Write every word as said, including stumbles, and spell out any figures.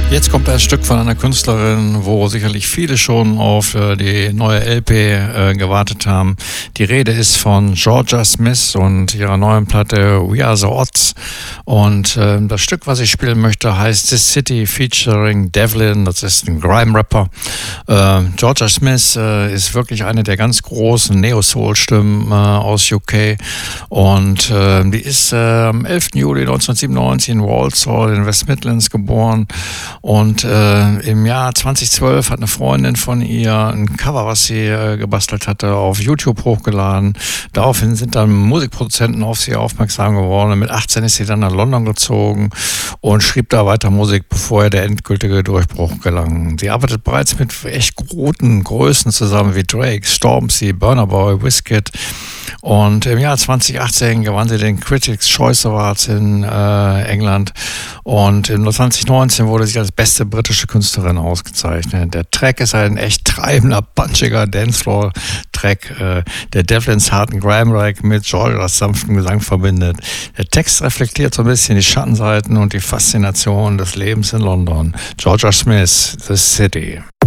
Jetzt kommt ein Stück von einer Künstlerin, wo sicherlich viele schon auf äh, die neue L P äh, gewartet haben. Die Rede ist von Jorja Smith und ihrer neuen Platte We Are the Odds. Und äh, das Stück, was ich spielen möchte, heißt This City featuring Devlin. Das ist ein Grime-Rapper. Äh, Jorja Smith äh, ist wirklich eine der ganz großen Neo-Soul-Stimmen äh, aus U K. Und äh, die ist äh, am elften Juli neunzehnhundertsiebenundneunzig in Walsall in West Midlands geboren. Und äh, im Jahr zweitausendzwölf hat eine Freundin von ihr ein Cover, was sie äh, gebastelt hatte, auf YouTube hochgeladen. Daraufhin sind dann Musikproduzenten auf sie aufmerksam geworden. Und mit achtzehn ist sie dann nach London gezogen und schrieb da weiter Musik, bevor ihr der endgültige Durchbruch gelang. Sie arbeitet bereits mit echt guten Größen zusammen wie Drake, Stormzy, Burna Boy, Wizkid. Und im Jahr zweitausendachtzehn gewann sie den Critics' Choice Awards in äh, England. Und im zweitausendneunzehn wurde sie als beste britische Künstlerin ausgezeichnet. Der Track ist ein echt treibender, punchiger Dancefloor-Track, äh, der Devlins harten Grime-Rack mit Jorjas sanften Gesang verbindet. Der Text reflektiert so ein bisschen die Schattenseiten und die Faszination des Lebens in London. Jorja Smith, The City.